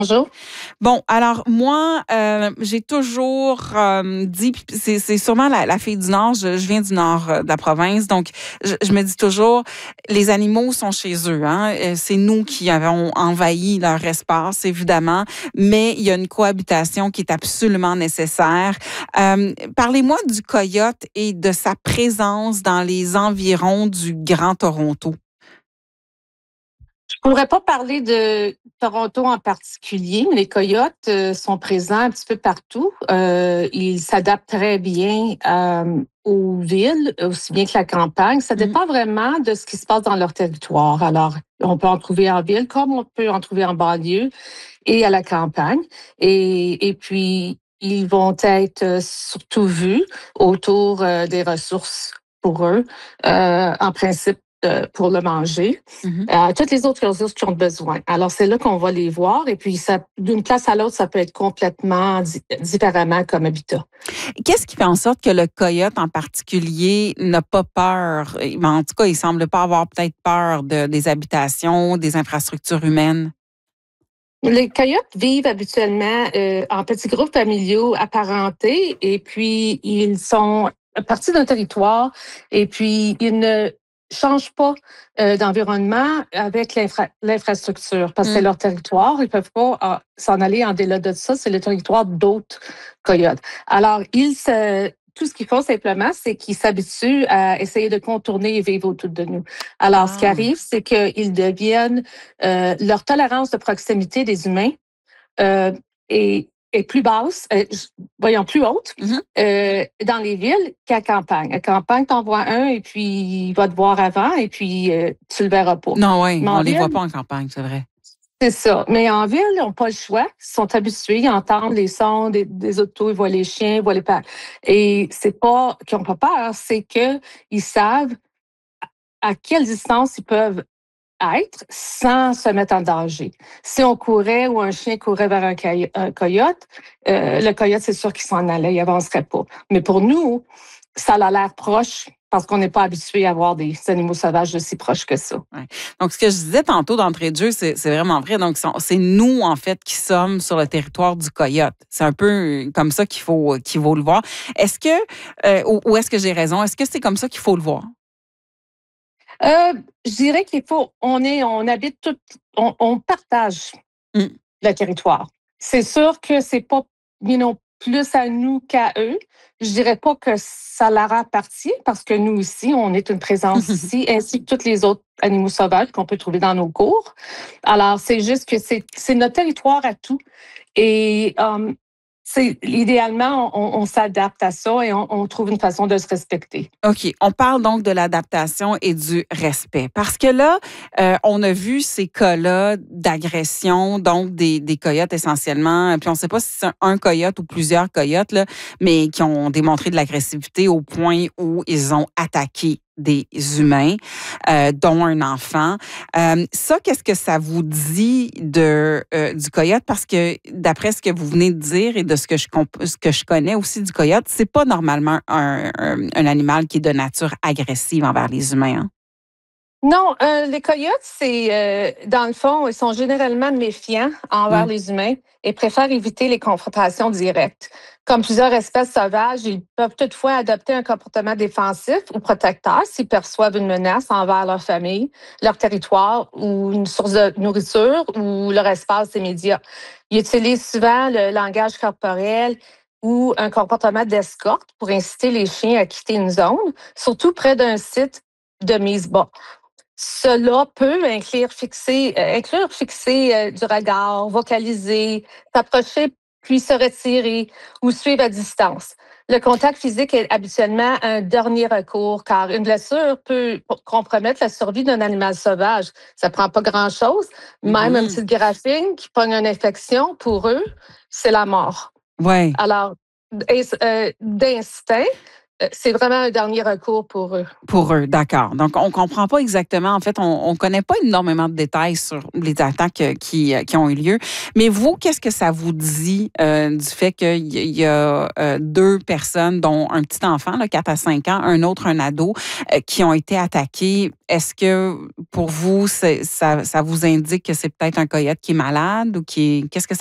Bonjour. Bon, alors moi, j'ai toujours dit, puis c'est sûrement la fille du Nord, je viens du Nord de la province, donc je me dis toujours, les animaux sont chez eux. Hein? C'est nous qui avons envahi leur espace, évidemment, mais il y a une cohabitation qui est absolument nécessaire. Parlez-moi du coyote et de sa présence dans les environs du Grand Toronto. Je pourrais pas parler de Toronto en particulier, mais les coyotes sont présents un petit peu partout. Ils s'adaptent très bien aux villes, aussi bien que la campagne. Ça Mhm. dépend vraiment de ce qui se passe dans leur territoire. Alors, on peut en trouver en ville comme on peut en trouver en banlieue et à la campagne. Et puis, ils vont être surtout vus autour des ressources pour eux, en principe pour le manger. Mhm. Toutes les autres ressources qui ont besoin. Alors, c'est là qu'on va les voir. Et puis, ça, d'une place à l'autre, ça peut être complètement différemment comme habitat. Qu'est-ce qui fait en sorte que le coyote en particulier n'a pas peur? En tout cas, il semble pas avoir peut-être peur des habitations, des infrastructures humaines. Les coyotes vivent habituellement en petits groupes familiaux apparentés et puis ils sont partis d'un territoire et puis ils ne changent pas d'environnement avec l'infrastructure parce que c'est Mm. leur territoire. Ils peuvent pas s'en aller en delà de ça. C'est le territoire d'autres coyotes. Alors, tout ce qu'ils font simplement, c'est qu'ils s'habituent à essayer de contourner et vivre autour de nous. Alors, ce qui Ah. arrive, c'est qu'ils deviennent leur tolérance de proximité des humains euh, est plus basse, voyons, plus haute Mhm. dans les villes qu'à campagne. À campagne, t'en vois un et puis il va te voir avant et puis tu le verras pas. Non, oui, Mais on en les voit ville, pas en campagne, c'est vrai. c'est ça. Mais en ville, ils n'ont pas le choix. Ils sont habitués, ils entendent les sons des autos, ils voient les chiens, ils voient les pas. Et c'est pas qu'ils n'ont pas peur, c'est qu'ils savent à quelle distance ils peuvent être sans se mettre en danger. Si on courait ou un chien courait vers un coyote, le coyote, c'est sûr qu'il s'en allait, il avancerait pas. Mais pour nous, ça a l'air proche parce qu'on n'est pas habitué à voir des animaux sauvages aussi proches que ça. Ouais. Donc, ce que je disais tantôt d'entrée de jeu, c'est vraiment vrai. Donc, c'est nous, en fait, qui sommes sur le territoire du coyote. C'est un peu comme ça qu'il faut le voir. Est-ce que, ou est-ce que j'ai raison? Est-ce que c'est comme ça qu'il faut le voir? Euh, je dirais qu'il faut, on habite tout, on partage Mm. le territoire. C'est sûr que c'est pas, plus à nous qu'à eux. Je dirais pas que ça leur appartient parce que nous aussi, on est une présence ici, ainsi que tous les autres animaux sauvages qu'on peut trouver dans nos cours. Alors, c'est juste que c'est notre territoire à tout. Et idéalement, on s'adapte à ça et on trouve une façon de se respecter. OK. On parle donc de l'adaptation et du respect. Parce que là, on a vu ces cas-là d'agression, donc des coyotes essentiellement. Puis on ne sait pas si c'est un coyote ou plusieurs coyotes, là, mais qui ont démontré de l'agressivité au point où ils ont attaqué des humains, dont un enfant. Ça, qu'est-ce que ça vous dit du coyote? Parce que d'après ce que vous venez de dire et de ce que je connais aussi du coyote, c'est pas normalement un animal qui est de nature agressive envers les humains. Hein? Non, les coyotes, dans le fond, ils sont généralement méfiants envers Ouais. les humains et préfèrent éviter les confrontations directes. Comme plusieurs espèces sauvages, ils peuvent toutefois adopter un comportement défensif ou protecteur s'ils perçoivent une menace envers leur famille, leur territoire ou une source de nourriture ou leur espace immédiat. Ils utilisent souvent le langage corporel ou un comportement d'escorte pour inciter les chiens à quitter une zone, surtout près d'un site de mise bas. Cela peut inclure fixer du regard, vocaliser, s'approcher puis se retirer ou suivre à distance. Le contact physique est habituellement un dernier recours car une blessure peut compromettre la survie d'un animal sauvage. Ça prend pas grand-chose. Même une Mhm. petite graphine qui pogne une infection, pour eux, c'est la mort. Ouais. Alors, d'instinct, C'est vraiment un dernier recours pour eux. Pour eux, d'accord. Donc, on comprend pas exactement. En fait, on connaît pas énormément de détails sur les attaques qui ont eu lieu. Mais vous, qu'est-ce que ça vous dit du fait qu'il y a deux personnes, dont un petit enfant, là, 4 à 5 ans, un autre, un ado, qui ont été attaqués? Est-ce que, pour vous, ça vous indique que c'est peut-être un coyote qui est malade ou qu'est-ce que